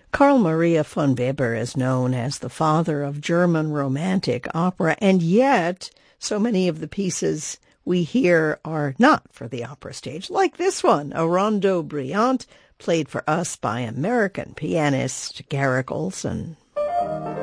Carl Maria von Weber is known as the father of German Romantic opera, and yet so many of the pieces we hear are not for the opera stage, like this one, a Rondo Brillante, played for us by American pianist Garrick Oldson.